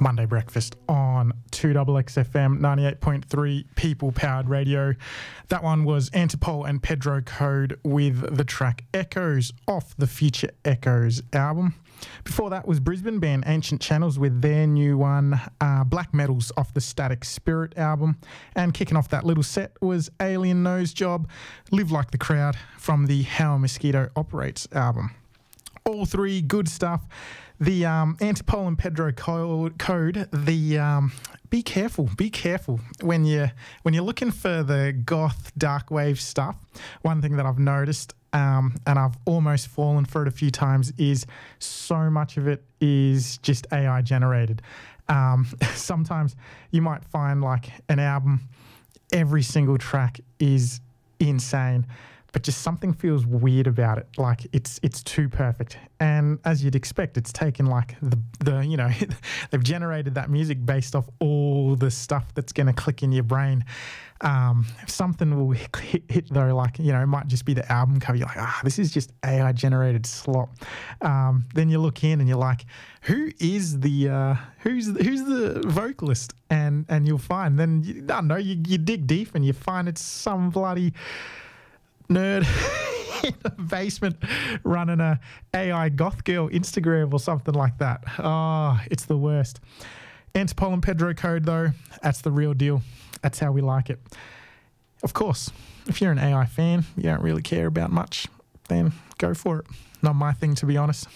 Monday Breakfast on 2XXFM 98.3 People Powered Radio. That one was Antipole and Pedro Code with the track Echoes off the Future Echoes album. Before that was Brisbane band Ancient Channels with their new one, Black Metals off the Static Spirit album. And kicking off that little set was Alien Nose Job, Live Like the Crowd from the How a Mosquito Operates album. All three good stuff. The Antipole and Pedro Code, the be careful when you're looking for the goth dark wave stuff. One thing that I've noticed, and I've almost fallen for it a few times, is so much of it is just AI generated. Sometimes you might find like an album, every single track is insane, but just something feels weird about it. Like it's too perfect. And as you'd expect, it's taken like the you know, they've generated that music based off all the stuff that's going to click in your brain. Something will hit though, like, you know, it might just be the album cover. You're like, this is just AI generated slop. Then you look in and you're like, who is the who's the vocalist? And you'll find, then you dig deep and you find it's some bloody nerd in a basement running a AI goth girl Instagram or something like that. Oh, it's the worst. Antipole and Pedro Code though, that's the real deal. That's how we like it. Of course, if you're an AI fan, you don't really care about much, then go for it. Not my thing, to be honest.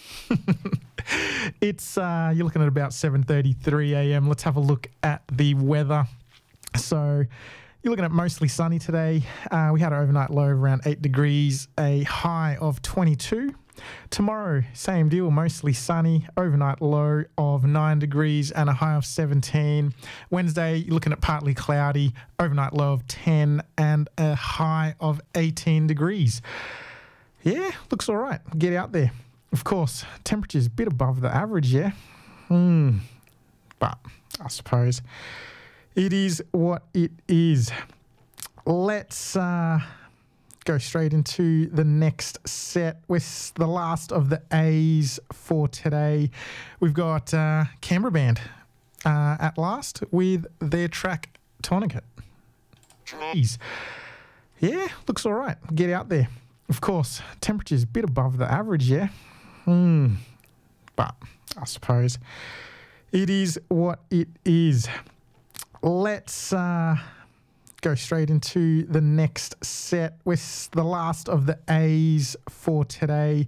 It's you're looking at about 7:33 a.m. Let's have a look at the weather. So you're looking at mostly sunny today. We had an overnight low of around 8 degrees, a high of 22. Tomorrow, same deal, mostly sunny, overnight low of 9 degrees and a high of 17. Wednesday, you're looking at partly cloudy, overnight low of 10 and a high of 18 degrees. Yeah, looks all right. Get out there. Of course, temperature's a bit above the average, yeah? But I suppose it is what it is. Let's go straight into the next set with the last of the A's for today. We've got Canberra Band at last with their track Tourniquet. Jeez. Yeah, looks all right. Get out there. Of course, temperature's a bit above the average, yeah? But I suppose it is what it is. Let's go straight into the next set with the last of the A's for today.